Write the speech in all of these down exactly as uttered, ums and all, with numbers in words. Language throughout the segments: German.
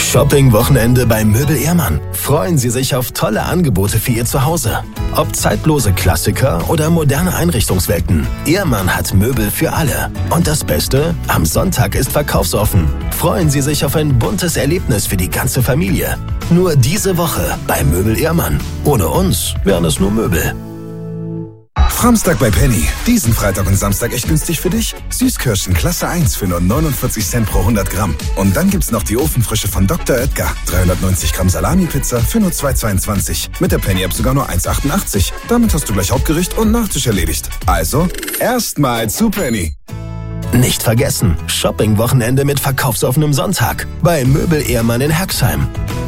Shopping-Wochenende beim Möbel Ehrmann. Freuen Sie sich auf tolle Angebote für Ihr Zuhause. Ob zeitlose Klassiker oder moderne Einrichtungswelten, Ehrmann hat Möbel für alle. Und das Beste? Am Sonntag ist verkaufsoffen. Freuen Sie sich auf ein buntes Erlebnis für die ganze Familie. Nur diese Woche beim Möbel Ehrmann. Ohne uns wären es nur Möbel. Framstag bei Penny. Diesen Freitag und Samstag echt günstig für dich. Süßkirschen Klasse eins für nur neunundvierzig Cent pro hundert Gramm. Und dann gibt's noch die Ofenfrische von Doktor Oetker. dreihundertneunzig Gramm Salami-Pizza für nur zwei zweiundzwanzig. Mit der Penny-App sogar nur eins achtundachtzig. Damit hast du gleich Hauptgericht und Nachtisch erledigt. Also, erstmal zu Penny. Nicht vergessen, Shopping-Wochenende mit verkaufsoffenem Sonntag bei Möbel Ehrmann in Herxheim.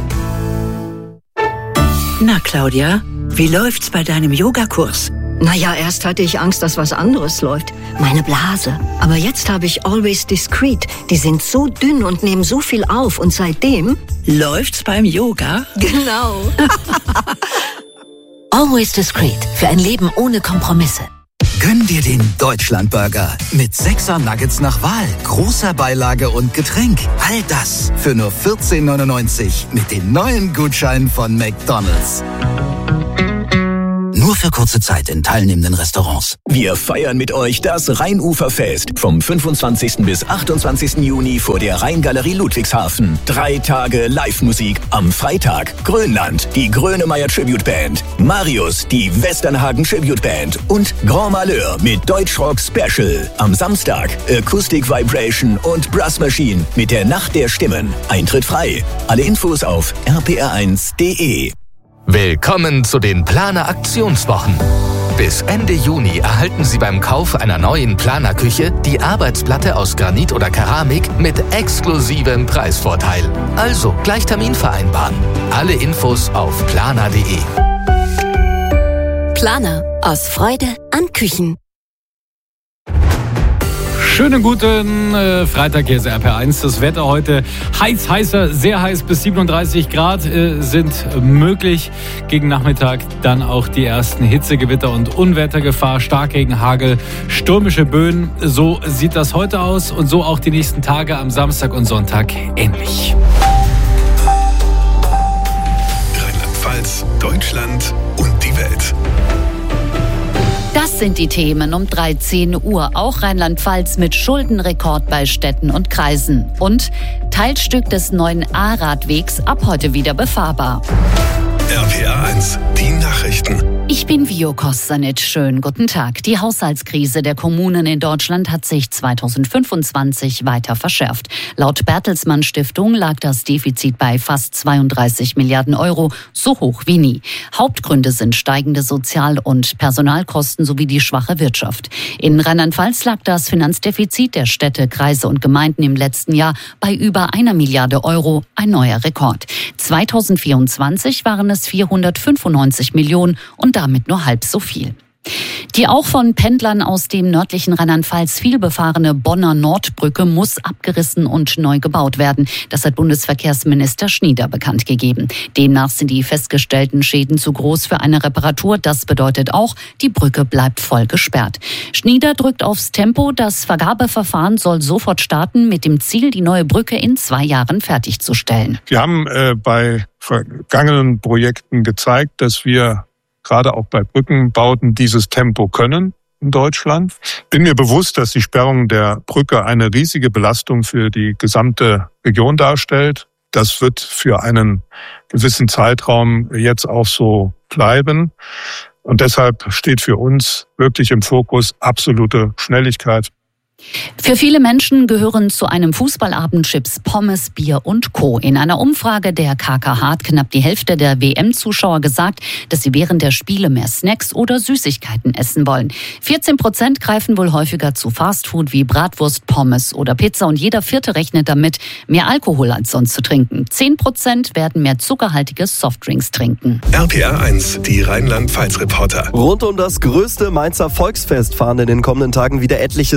Na, Claudia, wie läuft's bei deinem Yogakurs? Naja, erst hatte ich Angst, dass was anderes läuft. Meine Blase. Aber jetzt habe ich Always Discreet. Die sind so dünn und nehmen so viel auf. Und seitdem... Läuft's beim Yoga? Genau. Always Discreet. Für ein Leben ohne Kompromisse. Gönn dir den Deutschlandburger mit sechser Nuggets nach Wahl, großer Beilage und Getränk. All das für nur vierzehn neunundneunzig mit den neuen Gutscheinen von McDonald's. Nur für kurze Zeit in teilnehmenden Restaurants. Wir feiern mit euch das Rheinuferfest vom fünfundzwanzigsten bis achtundzwanzigsten Juni vor der Rheingalerie Ludwigshafen. Drei Tage Live-Musik. Am Freitag Grönland, die Grönemeyer Tribute Band. Marius, die Westernhagen Tribute Band. Und Grand Malheur mit Deutschrock Special. Am Samstag Acoustic Vibration und Brass Machine mit der Nacht der Stimmen. Eintritt frei. Alle Infos auf r p r eins punkt d e. Willkommen zu den Planer Aktionswochen. Bis Ende Juni erhalten Sie beim Kauf einer neuen Planerküche die Arbeitsplatte aus Granit oder Keramik mit exklusivem Preisvorteil. Also gleich Termin vereinbaren. Alle Infos auf planer punkt d e. Planer. Aus Freude an Küchen. Schönen guten äh, Freitag, hier ist R P R eins. Das Wetter heute heiß, heißer, sehr heiß, bis siebenunddreißig Grad äh, sind möglich. Gegen Nachmittag dann auch die ersten Hitzegewitter und Unwettergefahr, Starkregen, Hagel, stürmische Böen. So sieht das heute aus und so auch die nächsten Tage am Samstag und Sonntag ähnlich. Rheinland-Pfalz, Deutschland und die Welt. Das sind die Themen um dreizehn Uhr. Auch Rheinland-Pfalz mit Schuldenrekord bei Städten und Kreisen. Und Teilstück des neuen A-Radwegs ab heute wieder befahrbar. R P R eins, die Nachrichten. Ich bin Vio Kostanic. Schönen guten Tag. Die Haushaltskrise der Kommunen in Deutschland hat sich zweitausendfünfundzwanzig weiter verschärft. Laut Bertelsmann Stiftung lag das Defizit bei fast zweiunddreißig Milliarden Euro, so hoch wie nie. Hauptgründe sind steigende Sozial- und Personalkosten sowie die schwache Wirtschaft. In Rheinland-Pfalz lag das Finanzdefizit der Städte, Kreise und Gemeinden im letzten Jahr bei über einer Milliarde Euro, ein neuer Rekord. zweitausendvierundzwanzig waren es vierhundertfünfundneunzig Millionen und damit nur halb so viel. Die auch von Pendlern aus dem nördlichen Rheinland-Pfalz vielbefahrene Bonner Nordbrücke muss abgerissen und neu gebaut werden. Das hat Bundesverkehrsminister Schnieder bekannt gegeben. Demnach sind die festgestellten Schäden zu groß für eine Reparatur. Das bedeutet auch, die Brücke bleibt voll gesperrt. Schnieder drückt aufs Tempo. Das Vergabeverfahren soll sofort starten mit dem Ziel, die neue Brücke in zwei Jahren fertigzustellen. Wir haben äh, bei vergangenen Projekten gezeigt, dass wir gerade auch bei Brückenbauten dieses Tempo können in Deutschland. Bin mir bewusst, dass die Sperrung der Brücke eine riesige Belastung für die gesamte Region darstellt. Das wird für einen gewissen Zeitraum jetzt auch so bleiben. Und deshalb steht für uns wirklich im Fokus absolute Schnelligkeit. Für viele Menschen gehören zu einem Fußballabend Chips, Pommes, Bier und Co. In einer Umfrage der K K H hat knapp die Hälfte der W M-Zuschauer gesagt, dass sie während der Spiele mehr Snacks oder Süßigkeiten essen wollen. vierzehn Prozent greifen wohl häufiger zu Fastfood wie Bratwurst, Pommes oder Pizza und jeder Vierte rechnet damit, mehr Alkohol als sonst zu trinken. zehn Prozent werden mehr zuckerhaltige Softdrinks trinken. R P R eins, die Rheinland-Pfalz-Reporter. Rund um das größte Mainzer Volksfest fahren in den kommenden Tagen wieder etliche Sonderbusse.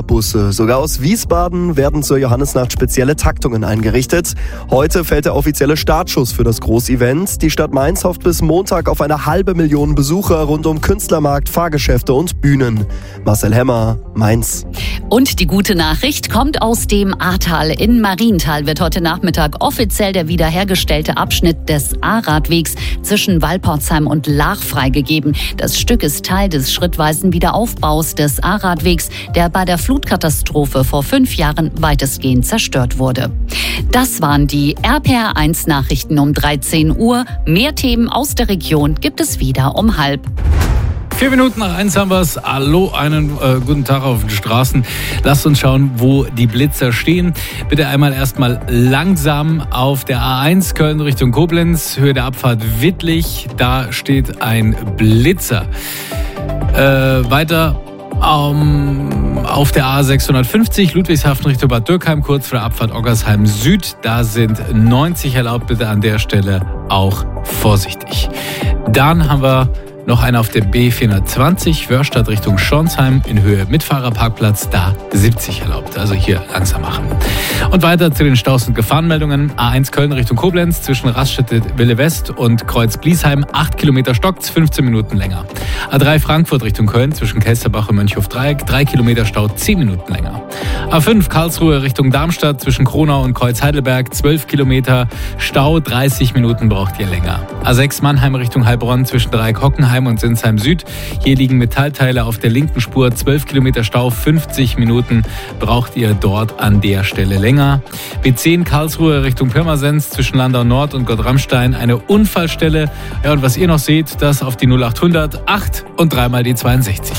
Bürgerbusse. Sogar aus Wiesbaden werden zur Johannisnacht spezielle Taktungen eingerichtet. Heute fällt der offizielle Startschuss für das Großevent. Die Stadt Mainz hofft bis Montag auf eine halbe Million Besucher rund um Künstlermarkt, Fahrgeschäfte und Bühnen. Marcel Hemmer, Mainz. Und die gute Nachricht kommt aus dem Ahrtal. In Marienthal wird heute Nachmittag offiziell der wiederhergestellte Abschnitt des A-Radwegs zwischen Walporzheim und Laach freigegeben. Das Stück ist Teil des schrittweisen Wiederaufbaus des A-Radwegs, der bei der Flutkatastrophe vor fünf Jahren weitestgehend zerstört wurde. Das waren die R P R eins Nachrichten um dreizehn Uhr. Mehr Themen aus der Region gibt es wieder um halb. Vier Minuten nach eins haben wir es. Hallo, einen äh, guten Tag auf den Straßen. Lasst uns schauen, wo die Blitzer stehen. Bitte einmal erstmal langsam auf der A eins Köln Richtung Koblenz, Höhe der Abfahrt Wittlich. Da steht ein Blitzer. Äh, weiter um, auf der A sechshundertfünfzig Ludwigshafen Richtung Bad Dürkheim, kurz vor der Abfahrt Oggersheim Süd. Da sind neunzig erlaubt. Bitte an der Stelle auch vorsichtig. Dann haben wir noch einer auf der B vierhundertzwanzig, Wörstadt Richtung Schornsheim in Höhe Mitfahrerparkplatz, da siebzig erlaubt. Also hier langsam machen. Und weiter zu den Staus- und Gefahrenmeldungen. A eins Köln Richtung Koblenz zwischen Raststätte Wille West und Kreuz Bliesheim, acht Kilometer stockt's, fünfzehn Minuten länger. A drei Frankfurt Richtung Köln zwischen Kelsterbach und Mönchhof-Dreieck, drei Kilometer Stau, zehn Minuten länger. A fünf Karlsruhe Richtung Darmstadt zwischen Kronau und Kreuz Heidelberg, zwölf Kilometer Stau, dreißig Minuten braucht ihr länger. A sechs Mannheim Richtung Heilbronn zwischen Dreieck Hockenheim und Sinsheim Süd. Hier liegen Metallteile auf der linken Spur, zwölf Kilometer Stau, fünfzig Minuten braucht ihr dort an der Stelle länger. B zehn Karlsruhe Richtung Pirmasens zwischen Landau Nord und Gott-Ramstein eine Unfallstelle. Ja, und was ihr noch seht, das auf die null achthundert acht und dreimal die zweiundsechzig.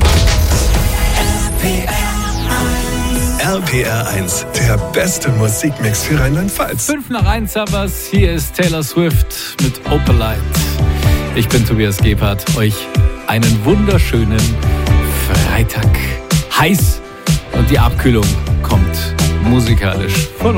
R P R eins, der beste Musikmix für Rheinland-Pfalz. Fünf nach eins haben wir's. Hier ist Taylor Swift mit Opalite. Ich bin Tobias Gebhardt. Euch einen wunderschönen Freitag. Heiß und die Abkühlung kommt musikalisch von